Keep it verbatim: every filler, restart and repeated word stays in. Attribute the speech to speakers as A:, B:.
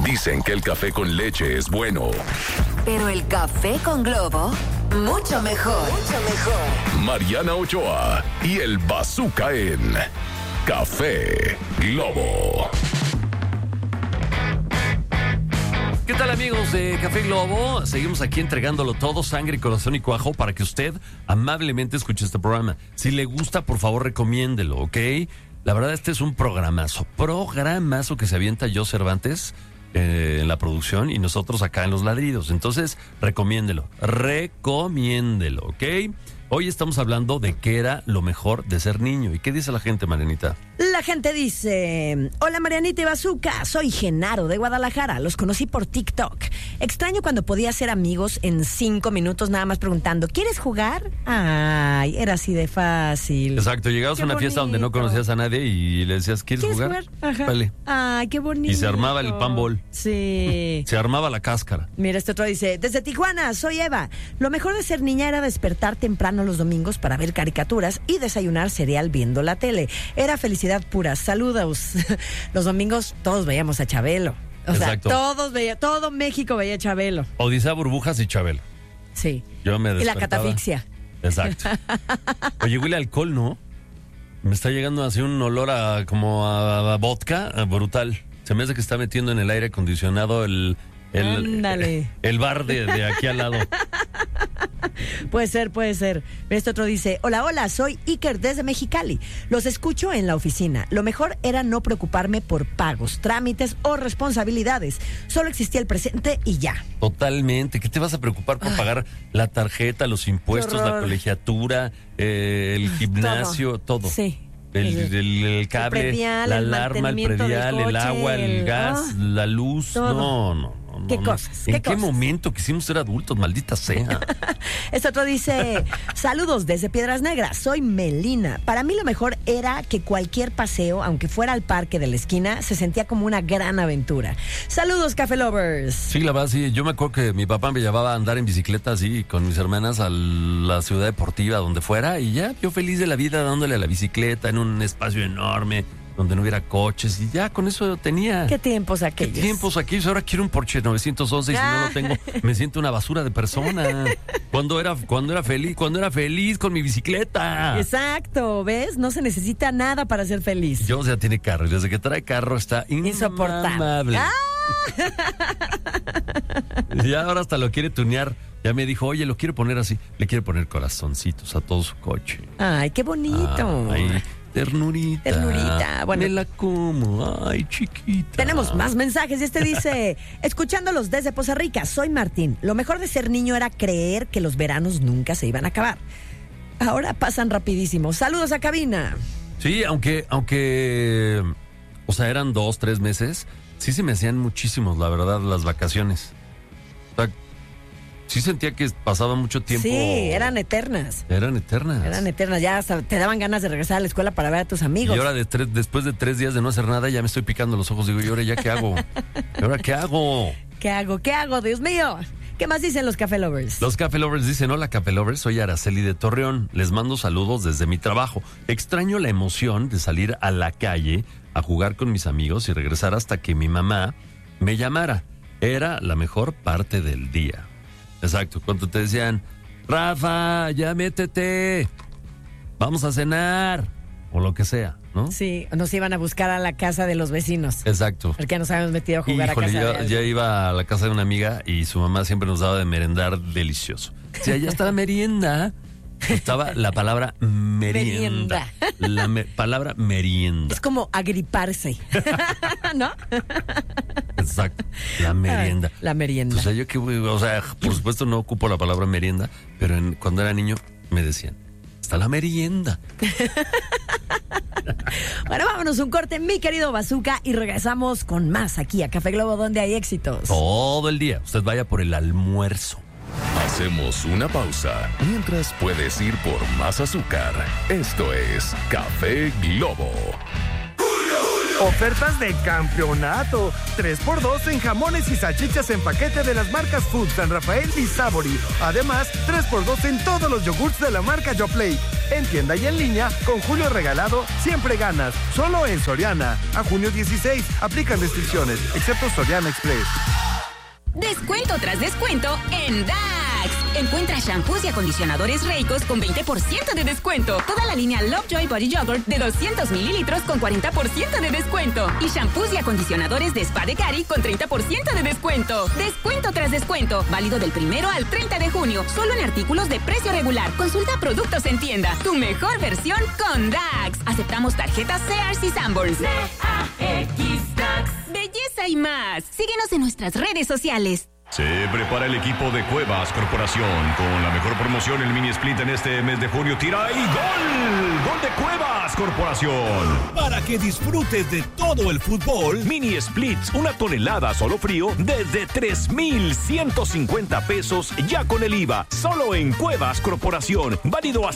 A: Dicen que el café con leche es bueno.
B: Pero el café con Globo, mucho mejor. Mucho mejor.
A: Mariana Ochoa y el Bazooka en Café Globo.
C: ¿Qué tal, amigos de Café Globo? Seguimos aquí entregándolo todo, sangre, corazón y cuajo, para que usted amablemente escuche este programa. Si le gusta, por favor, recomiéndelo, ¿ok? La verdad, este es un programazo, programazo que se avienta yo Cervantes eh, en la producción y nosotros acá en Los Ladridos. Entonces, recomiéndelo, recomiéndelo, ¿ok? Hoy estamos hablando de qué era lo mejor de ser niño. ¿Y qué dice la gente, Marianita?
D: La gente dice: hola Marianita y Bazooka, soy Genaro de Guadalajara, los conocí por TikTok. Extraño cuando podía ser amigos en cinco minutos nada más preguntando: ¿quieres jugar? Ay, era así de fácil.
C: Exacto, llegabas
D: Qué
C: a una fiesta donde no
D: bonito.
C: conocías a nadie y le decías: ¿quieres,
D: ¿Quieres
C: jugar?
D: jugar? Ajá.
C: Vale.
D: Ay, qué bonito.
C: Y se armaba el panball.
D: Sí.
C: Se armaba la cáscara.
D: Mira, este otro dice: desde Tijuana, soy Eva. Lo mejor de ser niña era despertar temprano los domingos para ver caricaturas y desayunar cereal viendo la tele. Era felicidad pura. Saludos. Los domingos todos veíamos a Chabelo. O
C: Exacto.
D: sea, todos veía, todo México veía a Chabelo.
C: Odisea, Burbujas y Chabelo.
D: Sí.
C: Yo me
D: Y la
C: despertaba.
D: catafixia.
C: Exacto. Oye, huele a alcohol, ¿no? Me está llegando así un olor a como a, a vodka, a brutal. Se me hace que está metiendo en el aire acondicionado el el,
D: Ándale.
C: el bar de, de aquí al lado.
D: Puede ser, puede ser. Este otro dice: hola, hola, soy Iker desde Mexicali. Los escucho en la oficina. Lo mejor era no preocuparme por pagos, trámites o responsabilidades. Solo existía el presente y ya.
C: Totalmente. ¿Qué te vas a preocupar por pagar la tarjeta, los impuestos, la colegiatura, eh, el gimnasio, todo? todo.
D: Sí.
C: El, el, el cable,
D: el predial,
C: la
D: el
C: alarma, el
D: mantenimiento del
C: predial, el
D: coche,
C: agua, el
D: el-
C: gas,
D: ah,
C: la luz.
D: todo.
C: No, no, no.
D: ¿Qué
C: no.
D: cosas?
C: ¿En
D: ¿Qué
C: qué,
D: cosas?
C: momento quisimos ser adultos, maldita sea?
D: Este otro dice: saludos desde Piedras Negras, soy Melina. Para mí lo mejor era que cualquier paseo, aunque fuera al parque de la esquina, se sentía como una gran aventura. Saludos, Café Lovers.
C: Sí, la verdad, sí. Yo me acuerdo que mi papá me llevaba a andar en bicicleta así con mis hermanas a la ciudad deportiva, donde fuera, y ya, yo feliz de la vida dándole a la bicicleta en un espacio enorme, donde no hubiera coches, y ya con eso tenía.
D: ¿Qué tiempos
C: ¿Qué
D: aquellos?
C: tiempos aquellos? Ahora quiero un Porsche novecientos once y si no lo tengo, me siento una basura de persona. Cuando era, cuando era feliz, cuando era feliz con mi bicicleta.
D: Exacto, ¿ves? No se necesita nada para ser feliz.
C: Yo ya tiene carro, y desde que trae carro está
D: Insoportable.
C: insoportable.
D: ¡Ah!
C: Ya ahora hasta lo quiere tunear. Ya me dijo: oye, lo quiero poner así. Le quiere poner corazoncitos a todo su coche.
D: Ay, qué bonito.
C: Ay, ternurita.
D: Ternurita, bueno.
C: Me la como. Ay, chiquita.
D: Tenemos más mensajes y este dice: escuchándolos desde Poza Rica, soy Martín. Lo mejor de ser niño era creer que los veranos nunca se iban a acabar. Ahora pasan rapidísimo. Saludos a cabina.
C: Sí, aunque, aunque, o sea, eran dos, tres meses, sí se me hacían muchísimos, la verdad, las vacaciones. O sea, sí sentía que pasaba mucho tiempo.
D: Sí, eran eternas.
C: Eran eternas.
D: Eran eternas. Ya hasta te daban ganas de regresar a la escuela para ver a tus amigos.
C: Y ahora de tres, después de tres días de no hacer nada, ya me estoy picando los ojos. Digo, ¿y ahora ya qué hago? ¿Y ahora qué hago?
D: ¿Qué hago? ¿Qué hago? Dios mío. ¿Qué más dicen los Café Lovers?
C: Los Café Lovers dicen: hola Café Lovers, soy Araceli de Torreón. Les mando saludos desde mi trabajo. Extraño la emoción de salir a la calle a jugar con mis amigos y regresar hasta que mi mamá me llamara. Era la mejor parte del día. Exacto, cuando te decían: Rafa, ya métete, vamos a cenar, o lo que sea, ¿no?
D: Sí, nos iban a buscar a la casa de los vecinos.
C: Exacto.
D: Porque nos habíamos metido a jugar
C: Híjole,
D: a casa
C: yo
D: de alguien.
C: ya iba a la casa de una amiga y su mamá siempre nos daba de merendar delicioso. O sea, ya está la merienda. Estaba la palabra merienda.
D: Merienda.
C: La me- palabra merienda.
D: Es como agriparse. ¿No?
C: Exacto. La merienda.
D: Ay, la merienda.
C: O sea, yo que, o sea, por supuesto no ocupo la palabra merienda, pero en- cuando era niño me decían: está la merienda.
D: Bueno, vámonos un corte, mi querido Bazooka, y regresamos con más aquí a Café Globo, donde hay éxitos.
C: Todo el día. Usted vaya por el almuerzo.
A: Hacemos una pausa mientras puedes ir por más azúcar. Esto es Café Globo.
E: Ofertas de campeonato. tres por dos en jamones y salchichas en paquete de las marcas Food, San Rafael y Savory. Además, tres por dos en todos los yogurts de la marca Yoplait. En tienda y en línea, con Julio Regalado, siempre ganas. Solo en Soriana. A junio dieciséis. Aplican restricciones, excepto Soriana Express.
F: Descuento tras descuento en Dax. Encuentra shampoos y acondicionadores Reicos con veinte por ciento de descuento. Toda la línea Lovejoy Body Yogurt de doscientos mililitros con cuarenta por ciento de descuento. Y shampoos y acondicionadores de Spa de Cari con treinta por ciento de descuento. Descuento tras descuento. Válido del primero al treinta de junio. Solo en artículos de precio regular. Consulta productos en tienda. Tu mejor versión con Dax. Aceptamos tarjetas Sears y Sanborns. D A X Dax. Belleza y más. Síguenos en nuestras redes sociales.
A: Se prepara el equipo de Cuevas Corporación con la mejor promoción, el mini split en este mes de junio. Tira y gol, gol de Cuevas Corporación.
G: Para que disfrutes de todo el fútbol,
A: Mini splits, una tonelada solo frío desde tres mil ciento cincuenta pesos ya con el I V A. Solo en Cuevas Corporación. Válido hasta